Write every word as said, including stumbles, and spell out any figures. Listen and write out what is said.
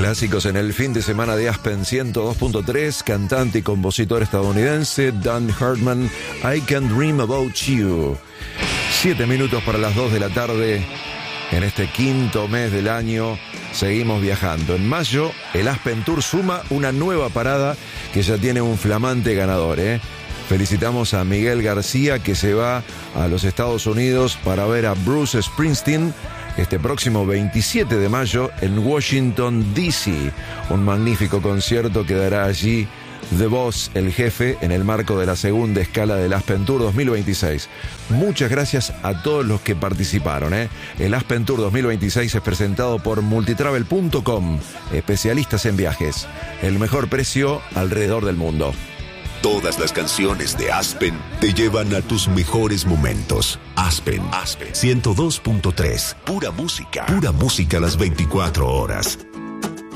Clásicos en el fin de semana de Aspen ciento dos punto tres, cantante y compositor estadounidense Dan Hartman, I Can Dream About You. Siete minutos para las dos de la tarde, en este quinto mes del año, seguimos viajando. En mayo, el Aspen Tour suma una nueva parada que ya tiene un flamante ganador, ¿eh? Felicitamos a Miguel García, que se va a los Estados Unidos para ver a Bruce Springsteen este próximo veintisiete de mayo en Washington, D C Un magnífico concierto que dará allí The Boss, el jefe, en el marco de la segunda escala del Aspen Tour dos mil veintiséis. Muchas gracias a todos los que participaron, ¿eh? El Aspen Tour dos mil veintiséis es presentado por multitravel punto com, especialistas en viajes. El mejor precio alrededor del mundo. Todas las canciones de Aspen te llevan a tus mejores momentos. Aspen, Aspen ciento dos punto tres. Pura música. Pura música las veinticuatro horas.